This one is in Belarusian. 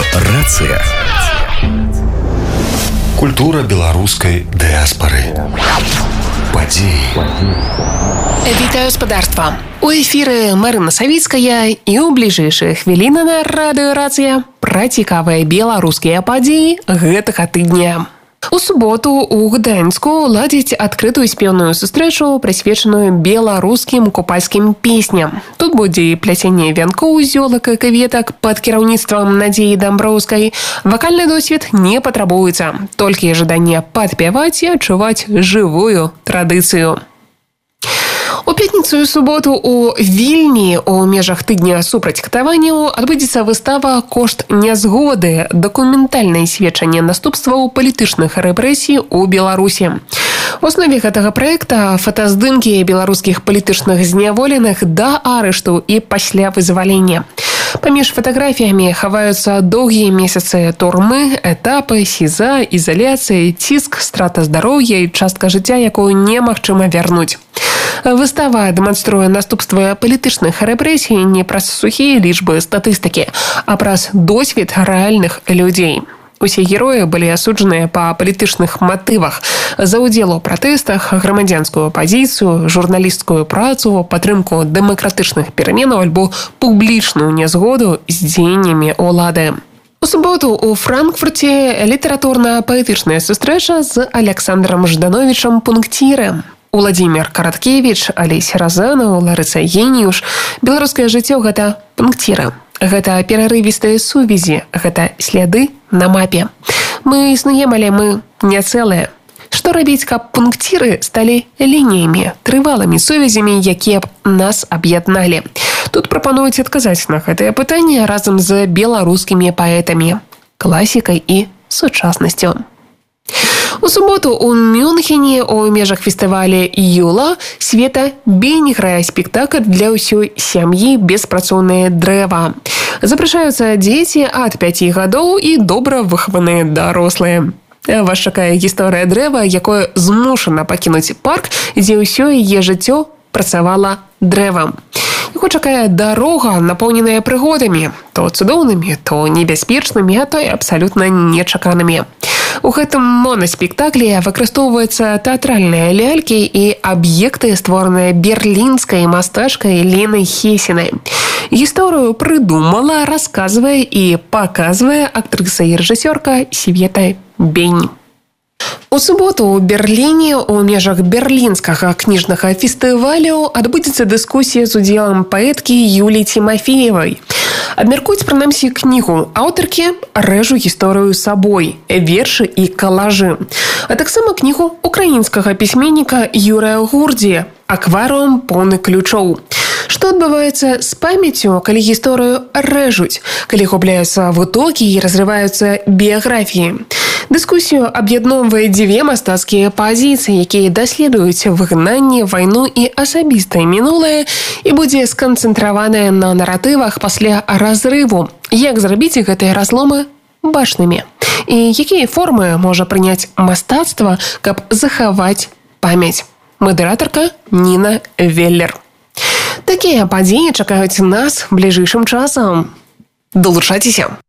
Рацыя. Культура беларускай дыаспары. Падзеі. Вітаю спадарства. У эфіры Марына Савіцкая і ў бліжэйшыя хвіліны на радыё «Рацыя» пра цікавыя беларускія падзеі гэтага тыдня. У суботу ў Гданьску ладзіць адкрытую спеўную сустрэчу, прысвечаную беларускім купальскім песням. Тут будзе пляценне вянкоў з ёлак і кветак пад кіраўніцтвам Надзеі Дамброўскай. Вакальны досвед не патрабуецца, толькі жаданне падпяваць і адчуваць жывую традыцыю. У пятніцу і суботу у Вільні ў межах тыдня супраць катаванняў адбудзецца выстава «Кошт нязгоды» – дакументальнае сведчанне наступстваў палітычных рэпрэсій у Беларусі. У аснове гэтага праекта фотаздымкі беларускіх палітычных зняволеных да арышту і пасля вызвалення. Паміж фатаграфіямі хаваюцца доўгія месяцы турмы, этапы, СІЗА, ізаляцыі, ціск, страта здароўя і частка жыцця, якую немагчыма вярнуць. Выстава дэманструе наступствы палітычных рэпрэсій не праз сухія лічбы статыстыкі, а праз досвед рэальных людзей. Усе героі былі асуджаныя па палітычных матывах за ўдзел у пратэстах, грамадзянскую пазіцыю, журналісцкую працу, падтрымку дэмакратычных пераменаў альбо публічную нязгоду з дзеяннямі ўлады. У суботу у Франкфурце літаратурна-паэтычная сустрэча з Александром Ждановічам Пунктірам. Уладзімір Караткевіч, Алесь Разанаў, Ларыса Геніюш. Беларускае жыццё – гэта пунктіры. Гэта перарывістыя сувязі, гэта сляды на мапе. Мы існуем, але мы не цэлыя. Што рабіць, каб пунктіры сталі лініямі, трывалымі сувязямі, якія б нас аб'ядналі? Тут прапануюць адказаць на гэтае пытанне разам з беларускімі паэтамі, класікай і сучаснасцю. У суботу у Мюнхене у межах фестываля «Юла» Света Бень грае спектакль для ўсёй сям'і «Беспрацоўнае дрэва». Запрашаюцца дзеці ад 5 гадоў і добра выхаваныя дарослыя. Вас чакае гісторыя дрэва, якое змушана пакінуць парк, дзе ўсё яе жыццё працавала дрэвам. Яго чакае дарога, напоўненая прыгодамі, то цудоўнымі, то небяспечнымі, а то і абсалютна нечаканымі. У гэтым монаспектаклі выкарыстоўваюцца тэатральныя лялькі і аб'екты, створаныя берлінскай мастачкай Ленай Хесінай. Гісторыю прыдумала, расказвае і паказвае актрыса і рэжысёрка Света Бень. У суботу ў Берліне ў межах берлінскага кніжнага фестывалю адбудзецца дыскусія з удзелам паэткі Юліі Тимофеевай. Абмяркуюць, прынамсі, кнігу аўтаркі «Рэжу гісторыю сабой. Вершы і калажы», а таксама кнігу украінскага пісьменніка Юрыя Гурдзі «Акварыум поўны ключоў». Што адбываецца з памяццю, калі гісторыю рэжуць, калі губляюцца вытокі і разрываюцца біяграфіі? Дыскусію аб'ядноўвае дзве мастацкія пазіцыі, якія даследуюць выгнанне, вайну і асабістае мінулае і будзе сканцэнтраваная на наратывах пасля разрыву. Як зрабіць гэтыя разломы бачнымі? І якія формы можа прыняць мастацтва, каб захаваць памяць? Мадэратарка Ніна Веллер. Такія падзеі чакаюць нас бліжэйшым часам. Долучайцеся!